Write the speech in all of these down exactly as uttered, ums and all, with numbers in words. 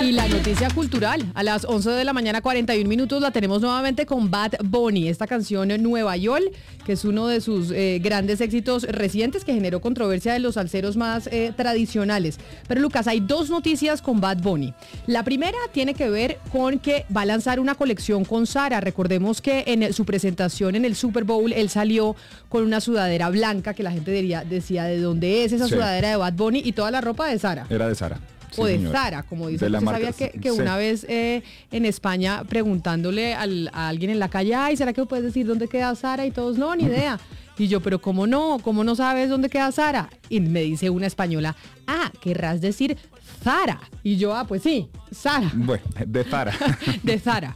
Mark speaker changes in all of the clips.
Speaker 1: Y la noticia cultural, a las once de la mañana, cuarenta y un minutos, la tenemos nuevamente con Bad Bunny, esta canción Nueva York, que es uno de sus eh, grandes éxitos recientes que generó controversia de los salseros más eh, tradicionales. Pero Lucas, hay dos noticias con Bad Bunny. La primera tiene que ver con que va a lanzar una colección con Zara. Recordemos que en su presentación en el Super Bowl, él salió con una sudadera blanca que la gente diría, decía de dónde es esa
Speaker 2: sí.
Speaker 1: sudadera de Bad Bunny, y toda la ropa de Zara.
Speaker 2: Era de Zara. Sí,
Speaker 1: o de
Speaker 2: señor.
Speaker 1: Zara, como dice.
Speaker 2: ¿Usted
Speaker 1: sabía que, que sí. una vez eh, en España preguntándole al, a alguien en la calle, ay, ¿será que me puedes decir dónde queda Zara? Y todos, no, ni idea. Y yo, pero ¿cómo no? ¿Cómo no sabes dónde queda Zara? Y me dice una española, ah, querrás decir Zara. Y yo, ah, pues sí, Zara.
Speaker 2: Bueno, de Zara.
Speaker 1: de Zara.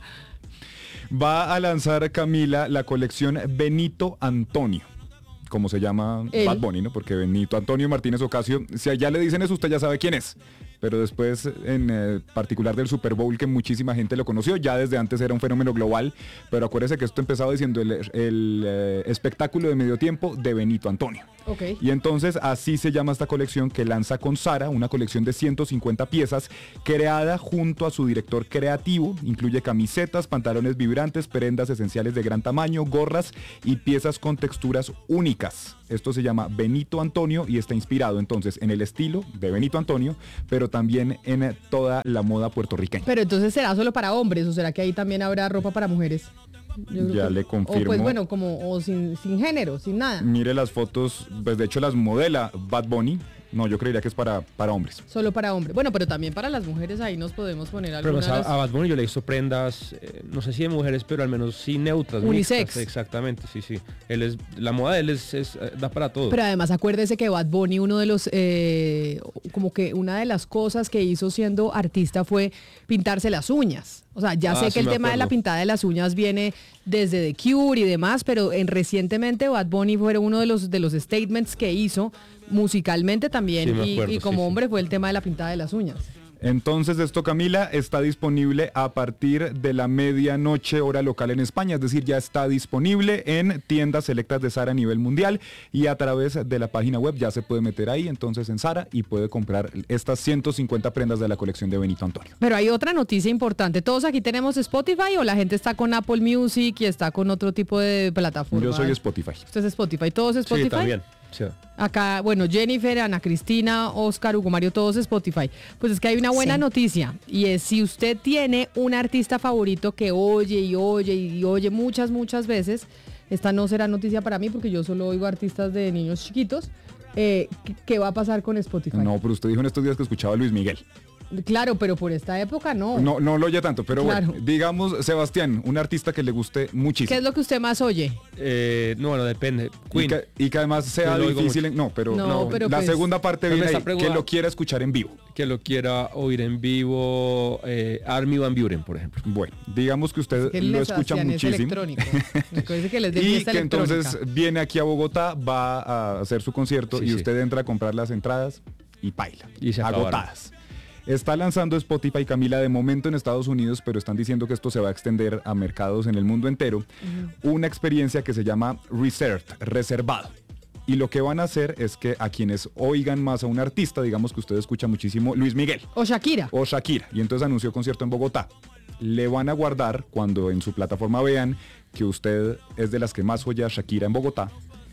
Speaker 2: Va a lanzar Camila la colección Benito Antonio, como se llama el Bad Bunny, ¿no? Porque Benito Antonio Martínez Ocasio, si allá le dicen eso, usted ya sabe quién es. Pero después, en eh, particular del Super Bowl, que muchísima gente lo conoció, ya desde antes era un fenómeno global, pero acuérdese que esto empezaba diciendo el, el eh, espectáculo de medio tiempo de Benito Antonio.
Speaker 1: Okay.
Speaker 2: Y entonces así se llama esta colección que lanza con Zara, una colección de ciento cincuenta piezas, creada junto a su director creativo. Incluye camisetas, pantalones vibrantes, prendas esenciales de gran tamaño, gorras y piezas con texturas únicas. Esto se llama Benito Antonio y está inspirado entonces en el estilo de Benito Antonio, pero también en toda la moda puertorriqueña.
Speaker 1: Pero entonces, ¿será solo para hombres o será que ahí también habrá ropa para mujeres? Yo
Speaker 2: ya
Speaker 1: que,
Speaker 2: le confirmo.
Speaker 1: O pues bueno, como o sin, sin género, sin nada.
Speaker 2: Mire las fotos, pues de hecho las modela Bad Bunny. No, yo creería que es para, para hombres.
Speaker 1: Solo para hombres. Bueno, pero también para las mujeres ahí nos podemos poner algunas.
Speaker 3: Pero a, a Bad Bunny yo le he visto prendas, eh, no sé si de mujeres, pero al menos sí neutras.
Speaker 1: Unisex.
Speaker 3: Mixtas, exactamente, sí, sí. Él es, la moda de él es, es, eh, da para todo.
Speaker 1: Pero además acuérdese que Bad Bunny, uno de los, eh, como que una de las cosas que hizo siendo artista fue pintarse las uñas. O sea, ya ah, sé que sí el tema acuerdo. de la pintada de las uñas viene desde The Cure y demás, pero en recientemente Bad Bunny fue uno de los de los statements que hizo musicalmente también, sí, y, y como sí, hombre sí. fue el tema de la pintada de las uñas.
Speaker 2: Entonces esto, Camila, está disponible a partir de la medianoche hora local en España, es decir, ya está disponible en tiendas selectas de Zara a nivel mundial y a través de la página web ya se puede meter ahí entonces en Zara y puede comprar estas ciento cincuenta prendas de la colección de Benito Antonio.
Speaker 1: Pero hay otra noticia importante, ¿todos aquí tenemos Spotify o la gente está con Apple Music y está con otro tipo de plataforma?
Speaker 2: Yo soy Spotify.
Speaker 1: ¿Usted es Spotify? ¿Todos Spotify?
Speaker 3: Sí, también. Sí.
Speaker 1: Acá, bueno, Jennifer, Ana Cristina, Oscar, Hugo Mario, todos Spotify. Pues es que hay una buena sí. noticia y es si usted tiene un artista favorito que oye y oye y oye muchas, muchas veces, esta no será noticia para mí porque yo solo oigo artistas de niños chiquitos, eh, ¿qué va a pasar con Spotify?
Speaker 2: No, pero usted dijo en estos días que escuchaba a Luis Miguel.
Speaker 1: Claro, pero por esta época no.
Speaker 2: No, no lo oye tanto, pero claro. Bueno, digamos, Sebastián, un artista que le guste muchísimo.
Speaker 1: ¿Qué es lo que usted más oye?
Speaker 3: Eh, no, bueno, depende.
Speaker 2: Queen. Y, que, y que además sea difícil, en, no, pero,
Speaker 1: no,
Speaker 2: no,
Speaker 1: pero
Speaker 2: la
Speaker 1: pues,
Speaker 2: segunda parte viene ahí, que lo quiera escuchar en vivo.
Speaker 3: Que lo quiera oír en vivo, eh, Armin van Buuren, por ejemplo.
Speaker 2: Bueno, digamos que usted
Speaker 1: es que
Speaker 2: lo escucha muchísimo.
Speaker 1: Es electrónico. que les
Speaker 2: y que entonces viene aquí a Bogotá, va a hacer su concierto sí, y usted sí. entra a comprar las entradas y baila.
Speaker 3: Y se
Speaker 2: agotadas. Está lanzando Spotify, Camila, de momento en Estados Unidos, pero están diciendo que esto se va a extender a mercados en el mundo entero. Uh-huh. Una experiencia que se llama Reserved, reservado. Y lo que van a hacer es que a quienes oigan más a un artista, digamos que usted escucha muchísimo Luis Miguel.
Speaker 1: O Shakira.
Speaker 2: O Shakira. Y entonces anunció concierto en Bogotá. Le van a guardar, cuando en su plataforma vean que usted es de las que más oye a Shakira en Bogotá,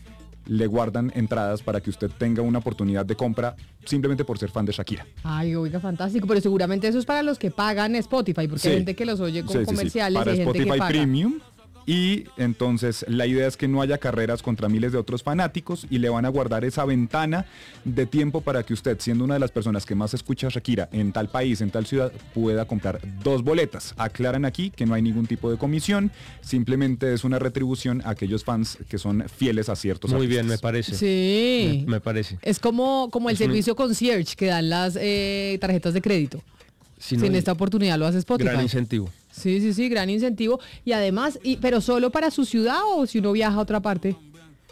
Speaker 2: le guardan entradas para que usted tenga una oportunidad de compra simplemente por ser fan de Shakira.
Speaker 1: Ay, oiga, fantástico, pero seguramente eso es para los que pagan Spotify, porque sí. hay gente que los oye con sí, comerciales.
Speaker 2: Sí, sí. Para
Speaker 1: y hay
Speaker 2: Spotify
Speaker 1: gente que paga.
Speaker 2: Premium. Y entonces la idea es que no haya carreras contra miles de otros fanáticos y le van a guardar esa ventana de tiempo para que usted, siendo una de las personas que más escucha a Shakira en tal país, en tal ciudad, pueda comprar dos boletas. Aclaran aquí que no hay ningún tipo de comisión, simplemente es una retribución a aquellos fans que son fieles a ciertos
Speaker 3: Muy
Speaker 2: artistas.
Speaker 3: bien, me parece.
Speaker 1: Sí.
Speaker 3: Me, me parece.
Speaker 1: Es como, como el es servicio muy... concierge que dan las eh, tarjetas de crédito. Si no, en esta oportunidad lo hace Spotify.
Speaker 3: Gran incentivo.
Speaker 1: Sí, sí, sí, gran incentivo. Y además, y, pero solo para su ciudad o si uno viaja a otra parte.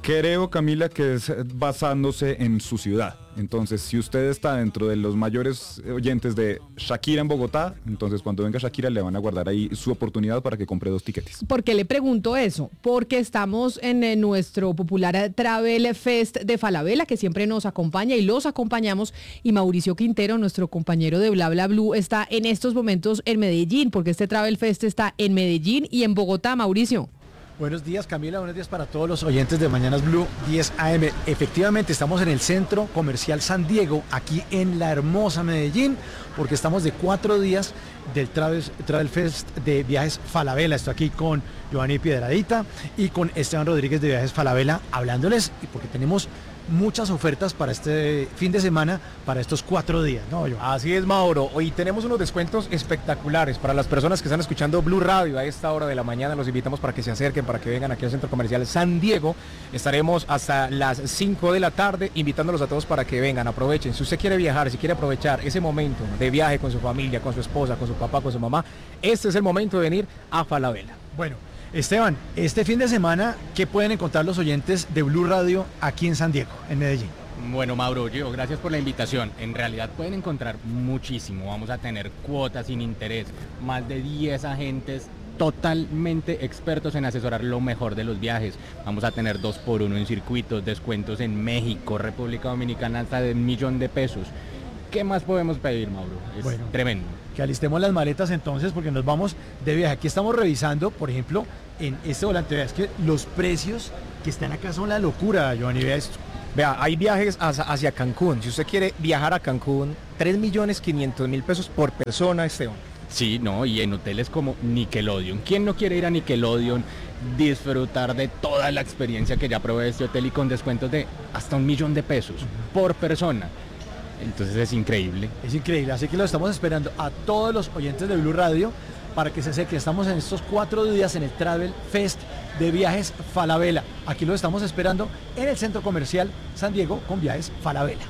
Speaker 2: Creo, Camila, que es basándose en su ciudad. Entonces, si usted está dentro de los mayores oyentes de Shakira en Bogotá, entonces cuando venga Shakira le van a guardar ahí su oportunidad para que compre dos tiquetes.
Speaker 1: ¿Por qué le pregunto eso? Porque estamos en eh, nuestro popular Travel Fest de Falabella, que siempre nos acompaña y los acompañamos. Y Mauricio Quintero, nuestro compañero de Bla Bla Blue, está en estos momentos en Medellín, porque este Travel Fest está en Medellín y en Bogotá. Mauricio.
Speaker 4: Buenos días, Camila, buenos días para todos los oyentes de Mañanas Blue diez A M. Efectivamente, estamos en el Centro Comercial San Diego, aquí en la hermosa Medellín, porque estamos de cuatro días del Travel, Travel Fest de Viajes Falabella. Estoy aquí con Giovanni Piedradita y con Esteban Rodríguez de Viajes Falabella, hablándoles, y porque tenemos muchas ofertas para este fin de semana, para estos cuatro días, ¿no, yo?
Speaker 5: Así es, Mauro. Hoy tenemos unos descuentos espectaculares para las personas que están escuchando Blue Radio a esta hora de la mañana. Los invitamos para que se acerquen, para que vengan aquí al Centro Comercial San Diego. Estaremos hasta las cinco de la tarde invitándolos a todos para que vengan, aprovechen. Si usted quiere viajar, si quiere aprovechar ese momento de viaje con su familia, con su esposa, con su papá, con su mamá, este es el momento de venir a Falabella.
Speaker 4: Bueno, Esteban, este fin de semana, ¿qué pueden encontrar los oyentes de Blue Radio aquí en San Diego, en Medellín?
Speaker 6: Bueno, Mauro, yo, gracias por la invitación. En realidad pueden encontrar muchísimo. Vamos a tener cuotas sin interés, más de diez agentes totalmente expertos en asesorar lo mejor de los viajes. Vamos a tener dos por uno en circuitos, descuentos en México, República Dominicana hasta de un millón de pesos. ¿Qué más podemos pedir, Mauro? Es
Speaker 4: bueno,
Speaker 6: tremendo.
Speaker 4: Que alistemos las maletas entonces, porque nos vamos de viaje. Aquí estamos revisando, por ejemplo, en este volante, es que los precios que están acá son la locura, Giovanni, vea esto.
Speaker 5: Vea, hay viajes hacia, hacia Cancún. Si usted quiere viajar a Cancún, tres millones quinientos mil pesos por persona, Esteban.
Speaker 6: Sí, no, y en hoteles como Nickelodeon. ¿Quién no quiere ir a Nickelodeon, disfrutar de toda la experiencia que ya probé de este hotel y con descuentos de hasta un millón de pesos por persona? Entonces es increíble.
Speaker 4: Es increíble, así que lo estamos esperando a todos los oyentes de Blue Radio para que se acerquen. Estamos en estos cuatro días en el Travel Fest de Viajes Falabella. Aquí lo estamos esperando en el Centro Comercial San Diego con Viajes Falabella.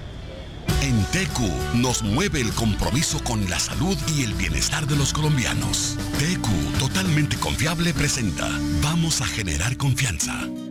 Speaker 7: En T Q nos mueve el compromiso con la salud y el bienestar de los colombianos. T Q, totalmente confiable, presenta Vamos a generar confianza.